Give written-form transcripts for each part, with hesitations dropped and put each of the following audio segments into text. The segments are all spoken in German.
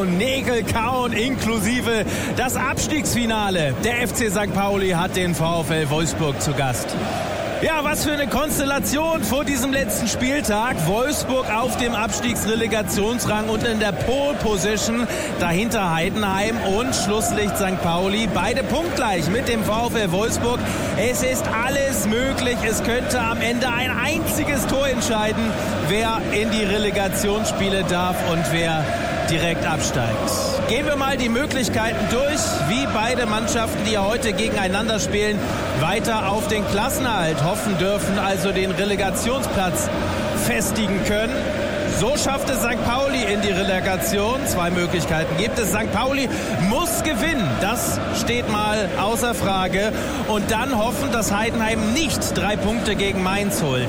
schauen, Nägel kauen, inklusive das Abstiegsfinale. Der FC St. Pauli hat den VfL Wolfsburg zu Gast. Ja, was für eine Konstellation vor diesem letzten Spieltag. Wolfsburg auf dem Abstiegsrelegationsrang und in der Pole Position. Dahinter Heidenheim und Schlusslicht St. Pauli. Beide punktgleich mit dem VfL Wolfsburg. Es ist alles möglich. Es könnte am Ende ein einziges Tor entscheiden, wer in die Relegationsspiele darf und wer direkt absteigt. Gehen wir mal die Möglichkeiten durch, wie beide Mannschaften, die ja heute gegeneinander spielen, weiter auf den Klassenerhalt hoffen dürfen, also den Relegationsplatz festigen können. So schafft es St. Pauli in die Relegation. 2 Möglichkeiten gibt es. St. Pauli muss gewinnen. Das steht mal außer Frage. Und dann hoffen, dass Heidenheim nicht 3 Punkte gegen Mainz holt.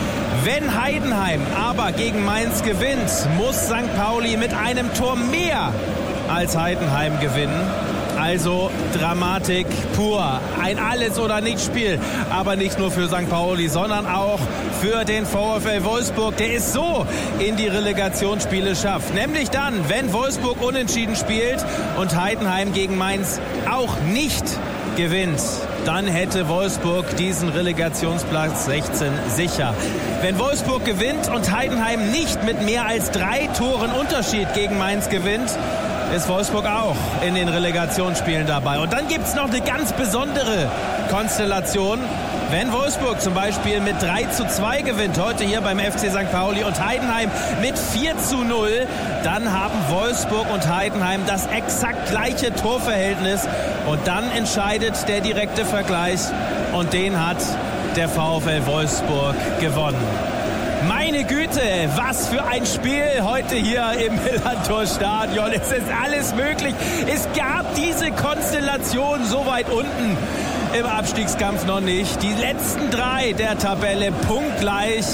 Wenn Heidenheim aber gegen Mainz gewinnt, muss St. Pauli mit einem Tor mehr als Heidenheim gewinnen. Also Dramatik pur. Ein Alles-oder-Nichts-Spiel. Aber nicht nur für St. Pauli, sondern auch für den VfL Wolfsburg, der es so in die Relegationsspiele schafft. Nämlich dann, wenn Wolfsburg unentschieden spielt und Heidenheim gegen Mainz auch nicht gewinnt. Dann hätte Wolfsburg diesen Relegationsplatz 16 sicher. Wenn Wolfsburg gewinnt und Heidenheim nicht mit mehr als 3 Toren Unterschied gegen Mainz gewinnt, ist Wolfsburg auch in den Relegationsspielen dabei. Und dann gibt es noch eine ganz besondere Konstellation. Wenn Wolfsburg zum Beispiel mit 3:2 gewinnt, heute hier beim FC St. Pauli, und Heidenheim mit 4:0, dann haben Wolfsburg und Heidenheim das exakt gleiche Torverhältnis. Und dann entscheidet der direkte Vergleich. Und den hat der VfL Wolfsburg gewonnen. Meine Güte, was für ein Spiel heute hier im Millantor-Stadion. Es ist alles möglich. Es gab diese Konstellation so weit unten im Abstiegskampf noch nicht. Die letzten 3 der Tabelle punktgleich.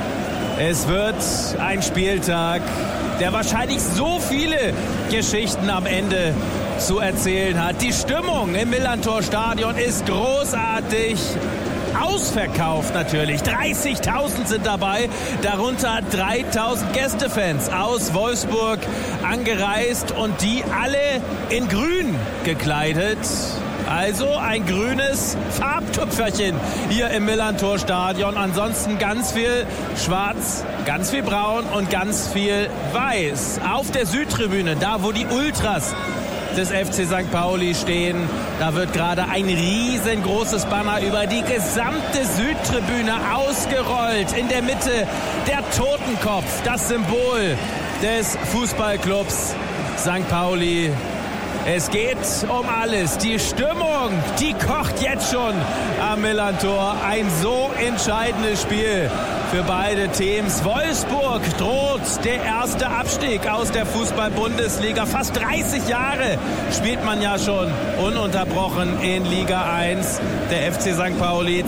Es wird ein Spieltag, der wahrscheinlich so viele Geschichten am Ende zu erzählen hat. Die Stimmung im Millantor-Stadion ist großartig. Ausverkauft natürlich. 30.000 sind dabei, darunter 3.000 Gästefans aus Wolfsburg angereist und die alle in grün gekleidet. Also ein grünes Farbtupferchen hier im Millantor-Stadion. Ansonsten ganz viel schwarz, ganz viel braun und ganz viel weiß. Auf der Südtribüne, da wo die Ultras des FC St. Pauli stehen, da wird gerade ein riesengroßes Banner über die gesamte Südtribüne ausgerollt. In der Mitte der Totenkopf, das Symbol des Fußballclubs St. Pauli. Es geht um alles. Die Stimmung, die kocht jetzt schon am Millantor. Ein so entscheidendes Spiel für beide Teams. Wolfsburg droht der erste Abstieg aus der Fußball-Bundesliga. Fast 30 Jahre spielt man ja schon ununterbrochen in Liga 1. Der FC St. Pauli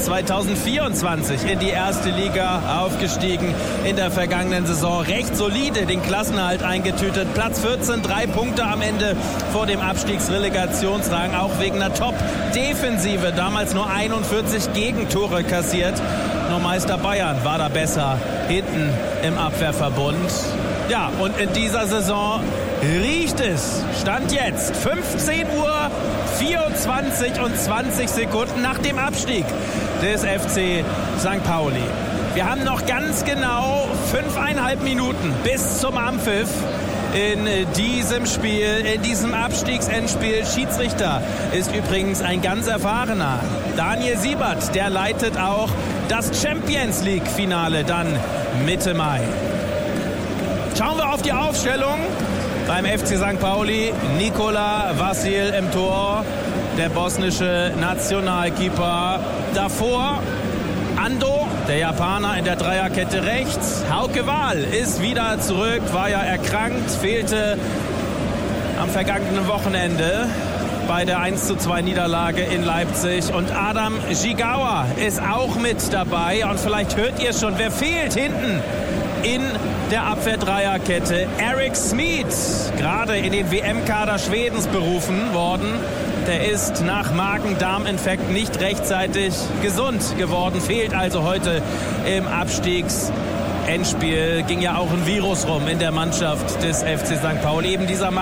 2024 in die erste Liga aufgestiegen. In der vergangenen Saison recht solide den Klassenerhalt eingetütet. Platz 14, 3 Punkte am Ende vor dem Abstiegsrelegationsrang, auch wegen einer Top-Defensive. Damals nur 41 Gegentore kassiert. Nur Meister Bayern war da besser hinten im Abwehrverbund. Ja, und in dieser Saison riecht es, Stand jetzt, 15:24 und 20 Sekunden nach dem Abstieg des FC St. Pauli. Wir haben noch ganz genau 5,5 Minuten bis zum Anpfiff in diesem Spiel, in diesem Abstiegsendspiel. Schiedsrichter ist übrigens ein ganz erfahrener Daniel Siebert. Der leitet auch das Champions League-Finale dann Mitte Mai. Schauen wir auf die Aufstellung beim FC St. Pauli. Nikola Vasil im Tor, der bosnische Nationalkeeper. Davor Ando, der Japaner, in der Dreierkette rechts. Hauke Wahl ist wieder zurück, war ja erkrankt, fehlte am vergangenen Wochenende bei der 1:2 Niederlage in Leipzig. Und Adam Jigawa ist auch mit dabei. Und vielleicht hört ihr schon, wer fehlt hinten in der Abwehr-Dreierkette? Eric Smith, gerade in den WM-Kader Schwedens berufen worden. Der ist nach Magen-Darm-Infekt nicht rechtzeitig gesund geworden, fehlt also heute im Abstiegsendspiel. Ging ja auch ein Virus rum in der Mannschaft des FC St. Pauli. Eben dieser